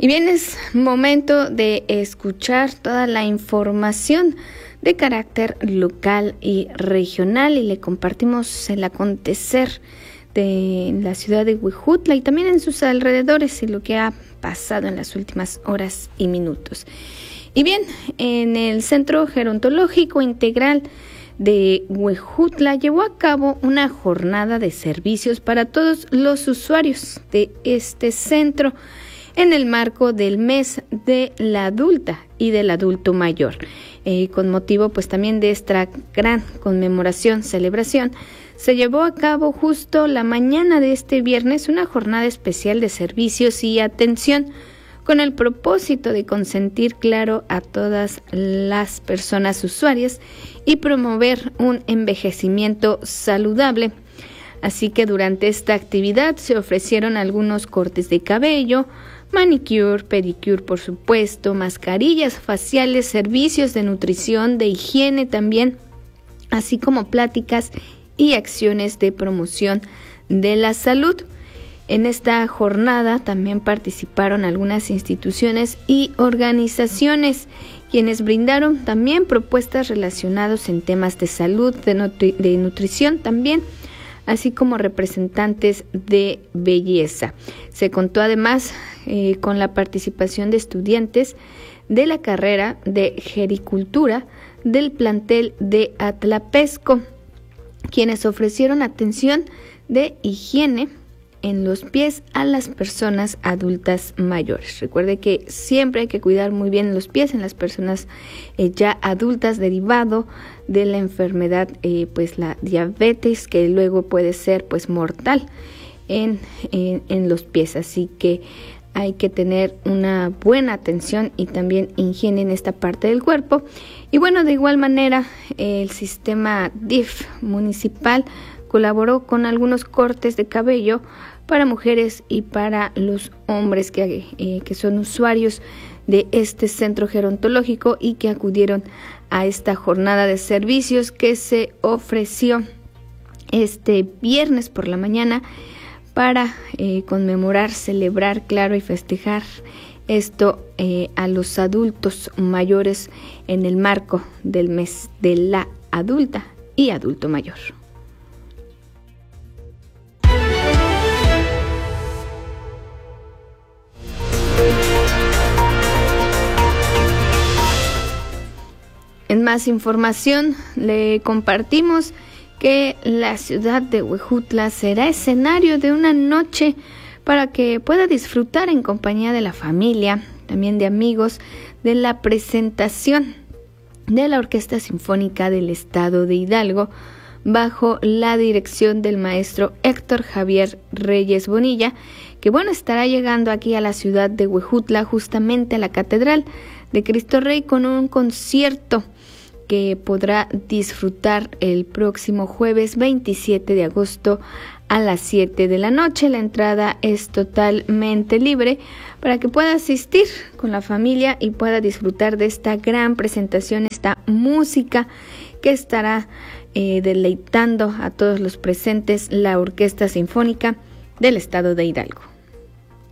Y bien, es momento de escuchar toda la información de carácter local y regional, y le compartimos el acontecer de la ciudad de Huejutla y también en sus alrededores y lo que ha pasado en las últimas horas y minutos. Y bien, en el Centro Gerontológico Integral de Huejutla llevó a cabo una jornada de servicios para todos los usuarios de este centro en el marco del mes de la adulta y del adulto mayor. Con motivo pues también de esta gran celebración, se llevó a cabo justo la mañana de este viernes una jornada especial de servicios y atención con el propósito de consentir, claro, a todas las personas usuarias y promover un envejecimiento saludable. Así que durante esta actividad se ofrecieron algunos cortes de cabello, manicure, pedicure, por supuesto, mascarillas faciales, servicios de nutrición, de higiene también, así como pláticas y acciones de promoción de la salud. En esta jornada también participaron algunas instituciones y organizaciones, quienes brindaron también propuestas relacionadas en temas de salud, de nutrición también, así como representantes de belleza. Se contó además con la participación de estudiantes de la carrera de Gericultura del plantel de Atlapesco, quienes ofrecieron atención de higiene en los pies a las personas adultas mayores. Recuerde que siempre hay que cuidar muy bien los pies en las personas ya adultas, derivado de la enfermedad, pues la diabetes, que luego puede ser pues mortal en los pies. Así que hay que tener una buena atención y también higiene en esta parte del cuerpo. Y bueno, de igual manera, el sistema DIF municipal colaboró con algunos cortes de cabello para mujeres y para los hombres que son usuarios de este centro gerontológico y que acudieron a esta jornada de servicios que se ofreció este viernes por la mañana para conmemorar, celebrar, claro, y festejar esto a los adultos mayores en el marco del mes de la adulta y adulto mayor. En más información, le compartimos que la ciudad de Huejutla será escenario de una noche para que pueda disfrutar en compañía de la familia, también de amigos, de la presentación de la Orquesta Sinfónica del Estado de Hidalgo, bajo la dirección del maestro Héctor Javier Reyes Bonilla, que estará llegando aquí a la ciudad de Huejutla, justamente a la Catedral de Cristo Rey, con un concierto que podrá disfrutar el próximo jueves 27 de agosto a las 7 de la noche. La entrada es totalmente libre para que pueda asistir con la familia y pueda disfrutar de esta gran presentación, esta música que estará deleitando a todos los presentes la Orquesta Sinfónica del Estado de Hidalgo.